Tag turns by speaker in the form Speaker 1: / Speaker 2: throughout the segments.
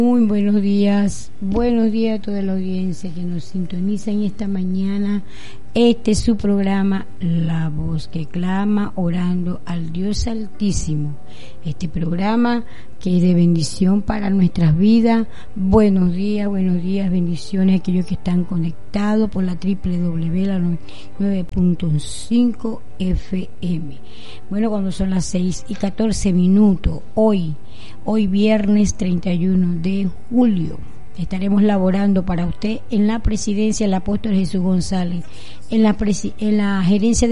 Speaker 1: Muy buenos días a toda la audiencia que nos sintoniza en esta mañana. Este es su programa La Voz que Clama, orando al Dios Altísimo. Este programa que es de bendición para nuestras vidas. Buenos días, bendiciones a aquellos que están conectados por la www, la 9.5 FM. Bueno, cuando son las 6:14, hoy viernes 31 de julio, estaremos laborando para usted en la presidencia del apóstol Jesús González, en la gerencia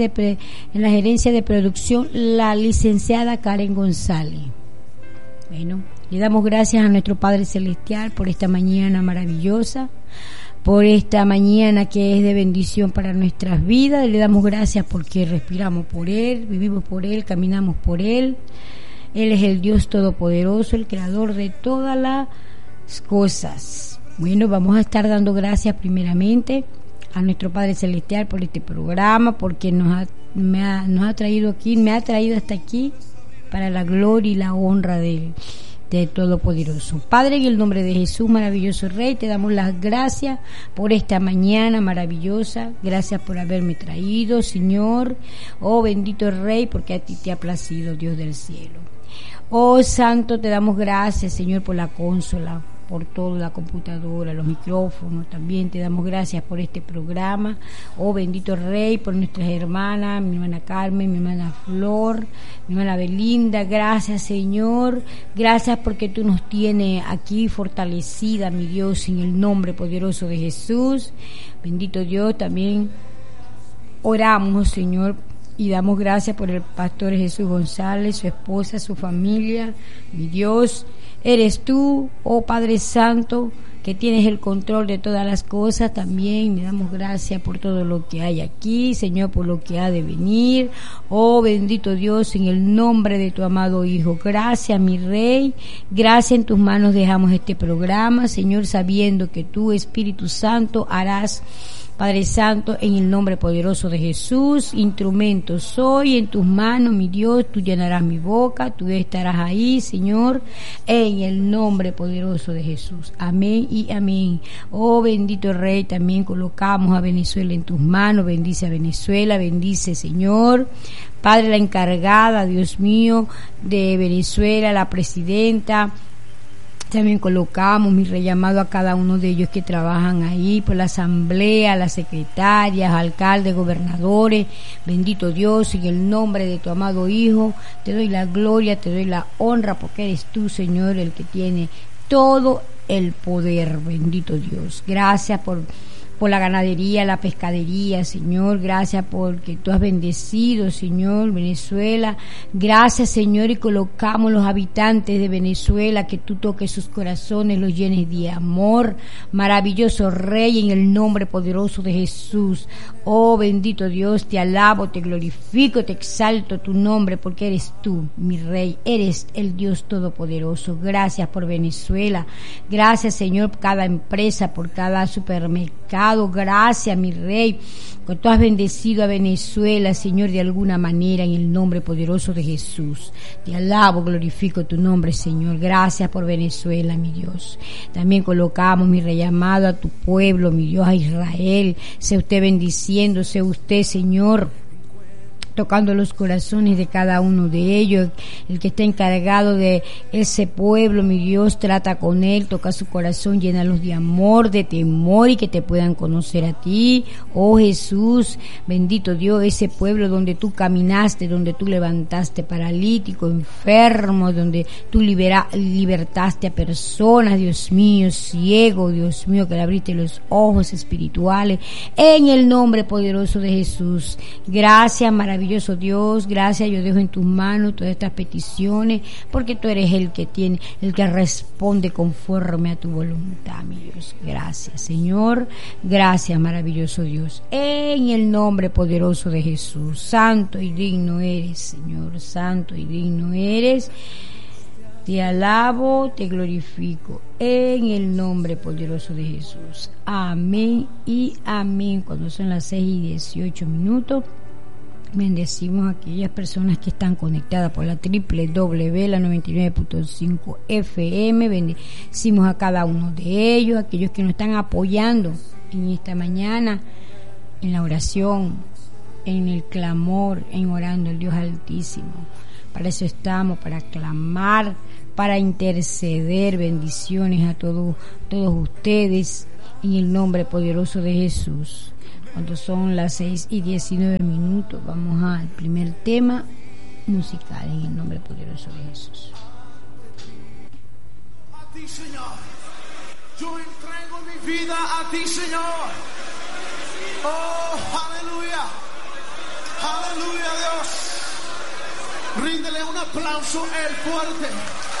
Speaker 1: de producción la licenciada Karen González. Bueno, le damos gracias a nuestro Padre Celestial por esta mañana maravillosa, por esta mañana que es de bendición para nuestras vidas. Le damos gracias porque respiramos por Él, vivimos por Él, caminamos por Él. Él es el Dios Todopoderoso, el Creador de todas las cosas. Bueno, vamos a estar dando gracias primeramente a nuestro Padre Celestial por este programa, porque me ha traído hasta aquí para la gloria y la honra de Todopoderoso. Padre, en el nombre de Jesús, maravilloso Rey, te damos las gracias por esta mañana maravillosa. Gracias por haberme traído, Señor. Oh, bendito Rey, porque a ti te ha placido, Dios del cielo. Oh, Santo, te damos gracias, Señor, por la consola, por toda la computadora, los micrófonos. También te damos gracias por este programa. Oh, bendito Rey, por nuestras hermanas, mi hermana Carmen, mi hermana Flor, mi hermana Belinda. Gracias, Señor. Gracias porque tú nos tienes aquí fortalecida, mi Dios, en el nombre poderoso de Jesús. Bendito Dios, también oramos, Señor, y damos gracias por el pastor Jesús González, su esposa, su familia. Mi Dios, eres tú, oh Padre Santo, que tienes el control de todas las cosas. También le damos gracias por todo lo que hay aquí, Señor, por lo que ha de venir. Oh, bendito Dios, en el nombre de tu amado Hijo. Gracias, mi Rey. Gracias, en tus manos dejamos este programa, Señor, sabiendo que tú, Espíritu Santo, harás, Padre Santo, en el nombre poderoso de Jesús. Instrumento soy en tus manos, mi Dios. Tú llenarás mi boca, tú estarás ahí, Señor, en el nombre poderoso de Jesús. Amén y amén. Oh, bendito Rey, también colocamos a Venezuela en tus manos. Bendice a Venezuela, bendice, Señor. Padre, la encargada, Dios mío, de Venezuela, la presidenta. También colocamos mi rellamado a cada uno de ellos que trabajan ahí, por la asamblea, las secretarias, alcaldes, gobernadores. Bendito Dios, en el nombre de tu amado Hijo, te doy la gloria, te doy la honra, porque eres tú, Señor, el que tiene todo el poder. Bendito Dios. Gracias por la ganadería, la pescadería, Señor. Gracias porque tú has bendecido, Señor, Venezuela. Gracias, Señor, y colocamos los habitantes de Venezuela, que tú toques sus corazones, los llenes de amor. Maravilloso Rey, en el nombre poderoso de Jesús. Oh, bendito Dios, te alabo, te glorifico, te exalto tu nombre, porque eres tú, mi Rey, eres el Dios Todopoderoso. Gracias por Venezuela. Gracias, Señor, por cada empresa, por cada supermercado. Gracias, mi Rey, que tú has bendecido a Venezuela, Señor, de alguna manera, en el nombre poderoso de Jesús. Te alabo, glorifico tu nombre, Señor. Gracias por Venezuela, mi Dios. También colocamos mi rellamado a tu pueblo, mi Dios, a Israel. Sea usted bendiciendo, sea usted, Señor, tocando los corazones de cada uno de ellos. El que está encargado de ese pueblo, mi Dios, trata con él, toca su corazón, llénalos de amor, de temor, y que te puedan conocer a ti. Oh Jesús, bendito Dios, ese pueblo donde tú caminaste, donde tú levantaste paralítico, enfermo, donde tú libertaste a personas, Dios mío, ciego, Dios mío, que le abriste los ojos espirituales, en el nombre poderoso de Jesús. Gracias, maravilloso Dios, gracias. Yo dejo en tus manos todas estas peticiones, porque tú eres el que responde conforme a tu voluntad, mi Dios. Gracias, Señor. Gracias, maravilloso Dios. En el nombre poderoso de Jesús. Santo y digno eres, Señor. Santo y digno eres. Te alabo, te glorifico, en el nombre poderoso de Jesús. Amén y amén. Cuando son las 6:18, Bendecimos a aquellas personas que están conectadas por la www, la 99.5 FM. Bendecimos a cada uno de ellos, aquellos que nos están apoyando en esta mañana, en la oración, en el clamor, en orando al Dios Altísimo. Para eso estamos, para clamar, para interceder. Bendiciones a todos ustedes en el nombre poderoso de Jesús. Cuando son las 6:19, vamos al primer tema musical en el nombre poderoso de Jesús.
Speaker 2: A ti, Señor, yo entrego mi vida a ti, Señor. Oh, aleluya, aleluya, Dios. Ríndele un aplauso a Él fuerte.